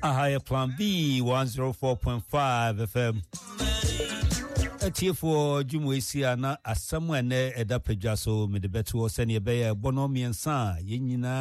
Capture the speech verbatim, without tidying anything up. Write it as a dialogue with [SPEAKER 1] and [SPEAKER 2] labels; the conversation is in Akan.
[SPEAKER 1] Ahaya Plan B one oh four point five F M. Atie for Jumwesi ana asɛm ene eda pedwa so me de beto sɛ ne be bono miensa ye nyina